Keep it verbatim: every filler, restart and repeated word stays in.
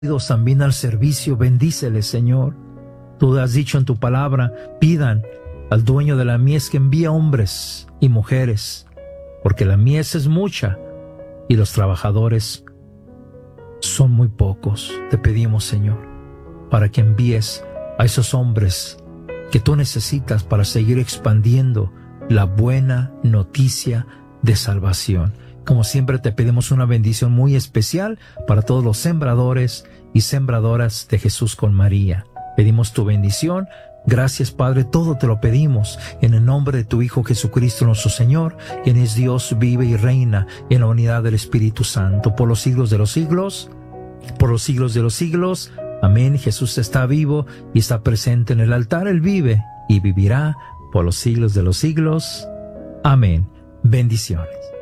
también al servicio, bendíceles, Señor. Tú has dicho en tu palabra, pidan al dueño de la mies que envíe hombres y mujeres, porque la mies es mucha y los trabajadores son muy pocos. Te pedimos, Señor, para que envíes a esos hombres que tú necesitas para seguir expandiendo la buena noticia de salvación. Como siempre te pedimos una bendición muy especial para todos los sembradores y sembradoras de Jesús con María. Pedimos tu bendición. Gracias, Padre, todo te lo pedimos en el nombre de tu Hijo Jesucristo nuestro Señor, quien es Dios, vive y reina en la unidad del Espíritu Santo, por los siglos de los siglos, por los siglos de los siglos. Amén. Jesús está vivo y está presente en el altar. Él vive y vivirá por los siglos de los siglos. Amén. Bendiciones.